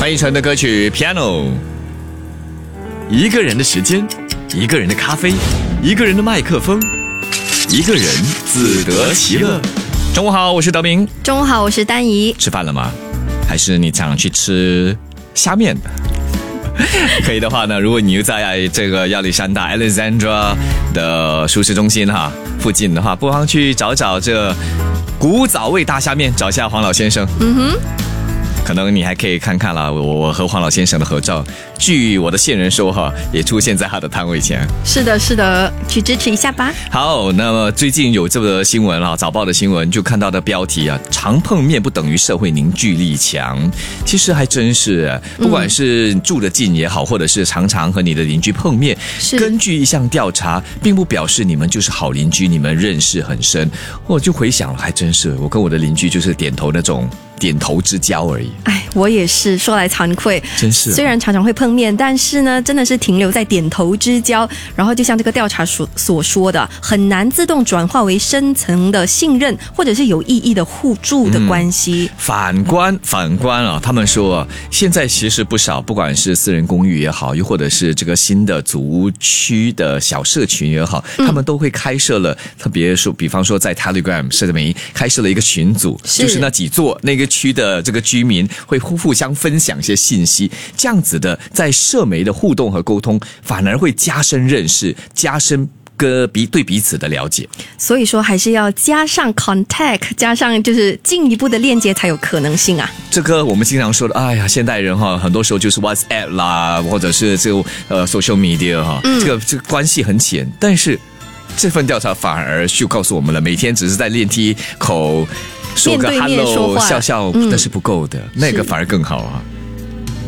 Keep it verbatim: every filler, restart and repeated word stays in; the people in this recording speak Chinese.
翻译成的歌曲 Piano。 一个人的时间，一个人的咖啡，一个人的麦克风，一个人自得其乐。中午好，我是德明。 中午好，我是丹怡。 吃饭了吗？还是你想去吃虾面？可以的话呢，如果你又在这个亚历山大 Alexandra 的熟食中心哈附近的话，不妨去找找这古早味大虾面，找一下黄老先生。嗯哼，可能你还可以看看了我我和黄老先生的合照，据我的线人说哈，也出现在他的摊位前。 是的，是的，去支持一下吧。 好，那么最近有这个新闻啊，早报的新闻就看到的标题啊，常碰面不等于社会凝聚力强。其实还真是，不管是住得近也好，或者是常常和你的邻居碰面，根据一项调查，并不表示你们就是好邻居，你们认识很深。我就回想了，还真是，我跟我的邻居就是点头那种点头之交而已。 哎，我也是，说来惭愧， 真是、啊。 虽然常常会碰面，但是呢，真的是停留在点头之交。然后就像这个调查所所说的，很难自动转化为深层的信任，或者是有意义的互助的关系。 嗯、反观反观啊，他们说现在其实不少，不管是私人公寓也好，又或者是这个新的组屋区的小社群也好，他们都会开设了，特别说，比方说在 Telegram 社媒开设了一个群组，是就是那几座那个区的这个居民会互互相分享一些信息，这样子的在社媒的互动和沟通，反而会加深认识，加深个彼对彼此的了解。 所以说还是要加上 contact， 加上就是进一步的链接才有可能性啊。 这个我们经常说的，哎呀，现代人哈，很多时候就是 WhatsApp 啦，或者是这个呃 social media 哈、嗯，这个这个关系很浅，但是这份调查反而就告诉我们了，每天只是在练踢口说个 hello 笑笑，那是不够的，那个反而更好啊。